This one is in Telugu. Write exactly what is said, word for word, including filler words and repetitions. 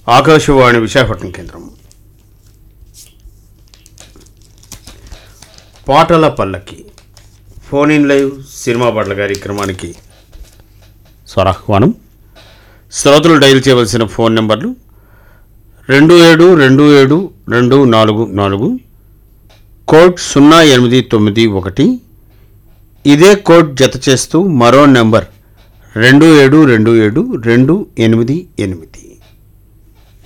ఆకాశవాణి విశాఖపట్నం కేంద్రం. పాటల పల్లకి ఫోన్ ఇన్ లైవ్ సినిమా పాటల కార్యక్రమానికి స్వరాహ్వానం. శ్రోతలు డైల్ చేయవలసిన ఫోన్ నెంబర్లు రెండు ఏడు రెండు ఏడు రెండు నాలుగు నాలుగు, కోడ్ సున్నా ఎనిమిది తొమ్మిది ఒకటి. ఇదే కోడ్ జత చేస్తూ మరో నెంబర్ రెండు ఏడు రెండు ఏడు రెండు ఎనిమిది ఎనిమిది.